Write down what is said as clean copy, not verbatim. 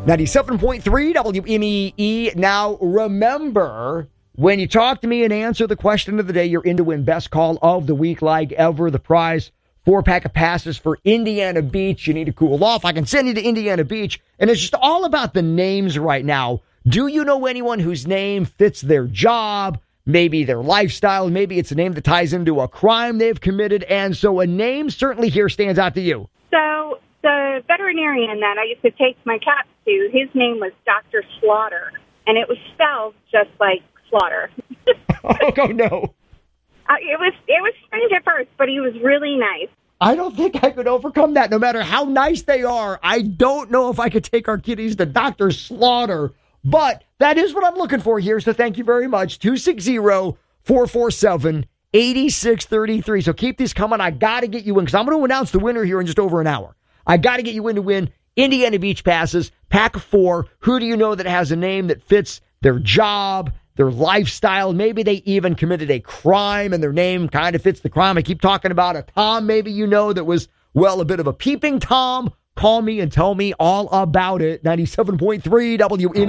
97.3 WMEE. Now, remember, when you talk to me and answer the question of the day, you're in to win Best Call of the Week like ever. The prize, 4-pack of passes for Indiana Beach. You need to cool off. I can send you to Indiana Beach. And it's just all about the names right now. Do you know anyone whose name fits their job, maybe their lifestyle? Maybe it's a name that ties into a crime they've committed. And so a name certainly here stands out to you. So the veterinarian that I used to take my cats to, his name was Dr. Slaughter, and it was spelled just like slaughter. Oh, no. It was strange at first, but he was really nice. I don't think I could overcome that. No matter how nice they are, I don't know if I could take our kitties to Dr. Slaughter. But that is what I'm looking for here, so thank you very much. 260-447-8633. So keep these coming. I got to get you in, because I'm going to announce the winner here in just over an hour. I got to get you in to win Indiana Beach passes, pack of 4. Who do you know that has a name that fits their job, their lifestyle? Maybe they even committed a crime and their name kind of fits the crime. I keep talking about a Tom maybe you know that was, well, a bit of a peeping Tom. Call me and tell me all about it. 97.3 WN.